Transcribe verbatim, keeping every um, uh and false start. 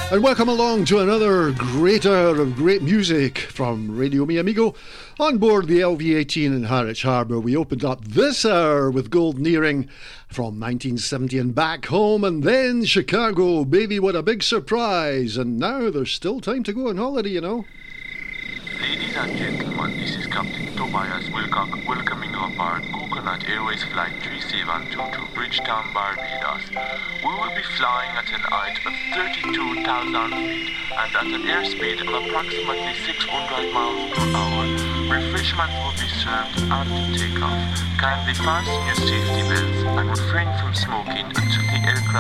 And welcome along to another great hour of great music from Radio Mi Amigo on board the L V eighteen in Harwich Harbour. We opened up this hour with Golden Earring from nineteen seventy and Back Home, and then Chicago, Baby What a Big Surprise. And now there's still time to go on holiday, you know. Ladies and gentlemen, this is Captain Tobias Wilcock welcoming you aboard Coconut Airways Flight three seven two to Bridgetown, Barbados. We will be flying at an height of thirty-two thousand feet and at an airspeed of approximately six hundred miles per hour. Refreshment will be served after takeoff. Kindly fasten your safety belts and refrain from smoking until the aircraft